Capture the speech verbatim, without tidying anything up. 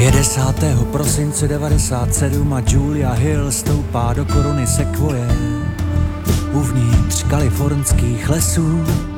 Je desátého prosince devadesát sedm a Julia Hill stoupá do koruny sekvoje uvnitř kalifornských lesů.